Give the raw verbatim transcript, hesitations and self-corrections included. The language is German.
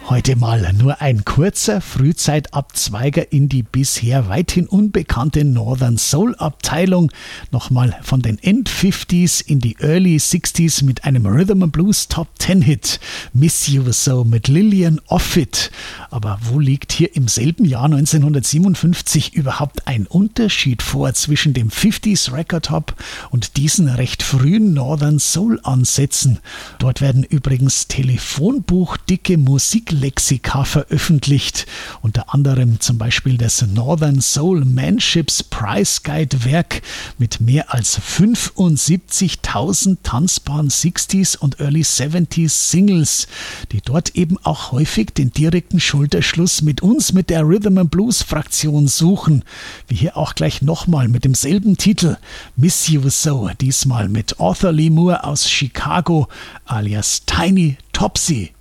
Heute mal nur ein kurzer Frühzeitabzweiger in die bisher weithin unbekannte Northern Soul Abteilung. Nochmal von den End fünfziger in die Early sechziger mit einem Rhythm and Blues Top Ten Hit. Miss You So mit Lillian Offutt. Aber wo liegt hier im selben Jahr neunzehnhundertsiebenundfünfzig überhaupt ein Unterschied vor zwischen dem fünfziger Record Hop und diesen recht frühen Northern Soul Ansätzen? Dort werden übrigens telefonbuchdicke Musiklexika veröffentlicht, unter anderem zum Beispiel das Northern Soul Manships Price Guide Werk mit mehr als fünfundsiebzigtausend tanzbaren sechziger und Early siebziger Singles, die dort eben auch häufig den direkten Schulterschluss mit uns, mit der Rhythm and Blues Fraktion suchen, wie hier auch gleich nochmal mit demselben Titel, Miss You So, diesmal mit Arthur Lee Moore aus Chicago alias Tiny Topsy.